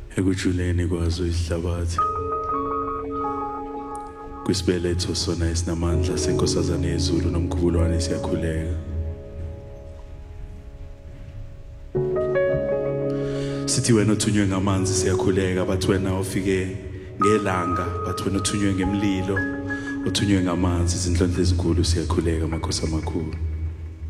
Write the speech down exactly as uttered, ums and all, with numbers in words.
ekujuleni kwazo isihlabathi kwisibeletho sona esinamandla senkosazane yezulu nomkhubulwane siyakhuleka. Sithi wena othunywe ngamanzi siyakhuleka, bathi wena ofike ngelanga, bathi wena othunywe ngemlilo, othunywe ngamanzi, izindlondlo ezinkulu siyakhuleka, makhosi amakhulu.